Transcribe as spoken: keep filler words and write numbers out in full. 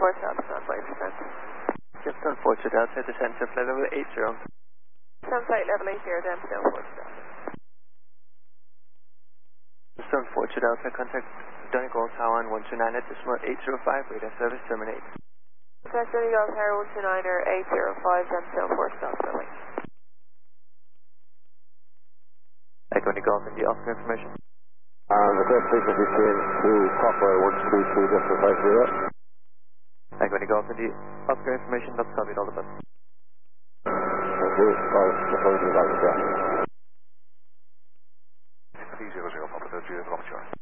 four South, stand by percent. Jefferson four two Delta, descend to flight level eight zero. Descend flight level eight zero, then down four two Delta. Jefferson four two Delta, contact Donegal Tower one two nine at decimal eight zero five, radar service terminate. Contact Donegal Tower one two nine or eight zero five, then down four two Delta, runway. Echo Donegal, and the Oscar information. Uh, the correct frequency change to Papa one two two decimal five zero. Echo Donegal, and the Oscar information, that's copied all the best. Thank you, well, the phone is out of there. three zero zero, Papa, zero, Papa,